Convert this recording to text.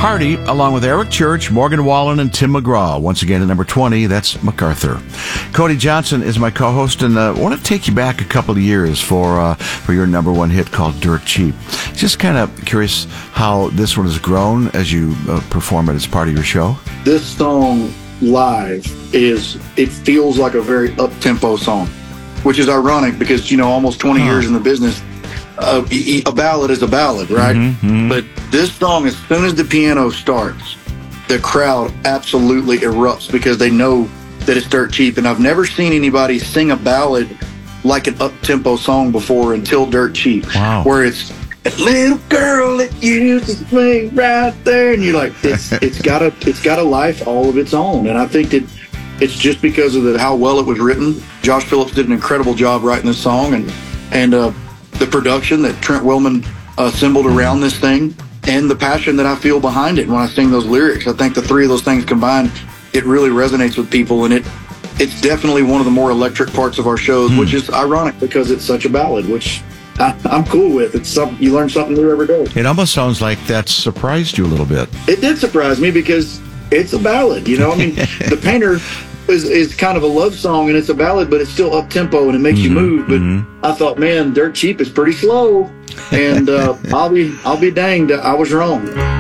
Party, along with Eric Church, Morgan Wallen, and Tim McGraw. Once again, at number 20, that's MacArthur. Cody Johnson is my co-host, and I want to take you back a couple of years for your number one hit called Dirt Cheap. Just kind of curious how this one has grown as you perform it as part of your show. This song live it feels like a very up-tempo song, which is ironic because, almost 20 years in the business, a ballad is a ballad, right? Mm-hmm. But this song, as soon as the piano starts, the crowd absolutely erupts because they know that it's Dirt Cheap. And I've never seen anybody sing a ballad like an up-tempo song before until Dirt Cheap, where it's a little girl that used to swing right there, and you're like, it's got a life all of its own. And I think that it's just because of how well it was written. Josh Phillips did an incredible job writing this song, and the production that Trent Willman assembled around this thing, and the passion that I feel behind it when I sing those lyrics. I think the three of those things combined, it really resonates with people, and it's definitely one of the more electric parts of our shows, which is ironic because it's such a ballad, which I'm cool with. It's you learn something new every day. It almost sounds like that surprised you a little bit. It did surprise me because it's a ballad, I mean, The Painter is kind of a love song, and it's a ballad, but it's still up tempo and it makes you move. But I thought, man, Dirt Cheap is pretty slow, and I'll be danged, I was wrong.